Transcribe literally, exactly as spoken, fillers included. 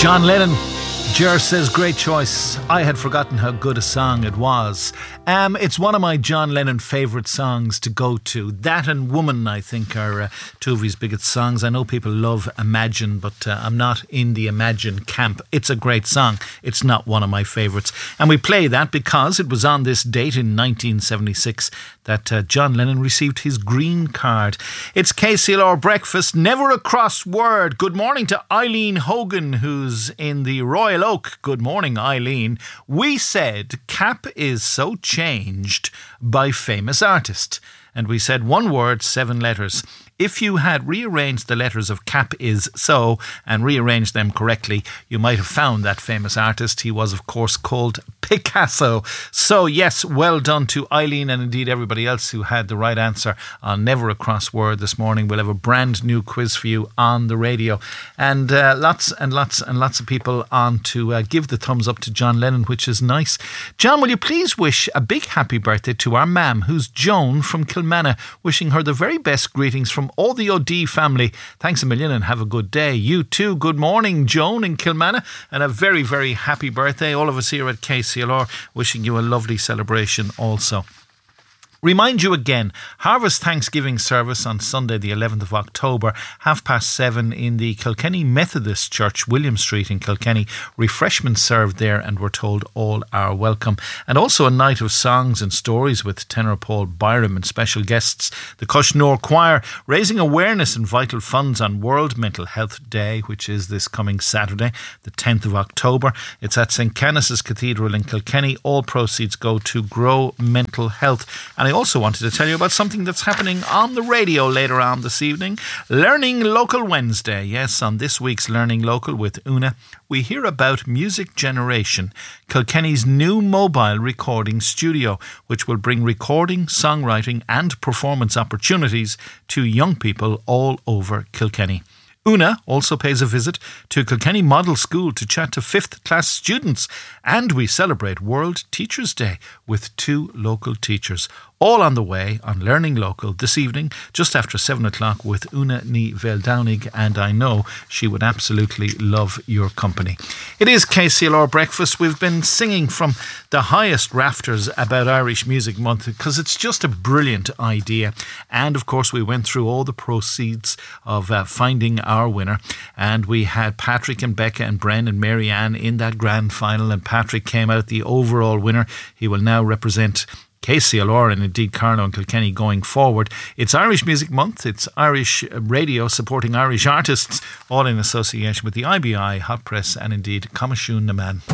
John Lennon. Jer says, great choice. I had forgotten how good a song it was. Um, it's one of my John Lennon favourite songs to go to. That and Woman, I think, are uh, two of his biggest songs. I know people love Imagine, but uh, I'm not in the Imagine camp. It's a great song. It's not one of my favourites. And we play that because it was on this date in nineteen seventy-six that uh, John Lennon received his green card. It's K C L R Breakfast, never a cross word. Good morning to Eileen Hogan, who's in the Royal Oak. Good morning, Eileen. We said Cap is so changed by famous artist. And we said one word, seven letters. If you had rearranged the letters of Cap is so and rearranged them correctly, you might have found that famous artist. He was, of course, called Picasso. So, yes, well done to Eileen and indeed everybody else who had the right answer on Never a Cross Word this morning. We'll have a brand new quiz for you on the radio. And uh, lots and lots and lots of people on to uh, give the thumbs up to John Lennon, which is nice. John, will you please wish a big happy birthday to our mam, who's Joan from Kilmanagh, wishing her the very best greetings from all the O'D family. Thanks a million and have a good day. You too. Good morning, Joan in Kilmanagh, and a very, very happy birthday. All of us here at K C L R wishing you a lovely celebration also. Remind you again, Harvest Thanksgiving service on Sunday the eleventh of October, half past seven in the Kilkenny Methodist Church, William Street in Kilkenny. Refreshments served there and we're told all are welcome. And also a night of songs and stories with tenor Paul Byram and special guests. The Cushnor Choir raising awareness and vital funds on World Mental Health Day, which is this coming Saturday, the tenth of October. It's at Saint Canice's Cathedral in Kilkenny. All proceeds go to Grow Mental Health. And I also wanted to tell you about something that's happening on the radio later on this evening. Learning Local Wednesday. Yes, on this week's Learning Local with Una, we hear about Music Generation, Kilkenny's new mobile recording studio, which will bring recording, songwriting and performance opportunities to young people all over Kilkenny. Una also pays a visit to Kilkenny Model School to chat to fifth class students, and we celebrate World Teachers' Day with two local teachers. All on the way on Learning Local this evening, just after seven o'clock with Una Ní Veldownig, and I know she would absolutely love your company. It is K C L R Breakfast. We've been singing from the highest rafters about Irish Music Month because it's just a brilliant idea. And of course, we went through all the proceeds of uh, finding our winner, and we had Patrick and Becca and Bren and Mary Ann in that grand final, and Patrick came out the overall winner. He will now represent K C L R and indeed Carlow and Kilkenny going forward. It's Irish Music Month. It's Irish radio supporting Irish artists, all in association with the I B I, Hot Press and indeed Coimisiún na Man.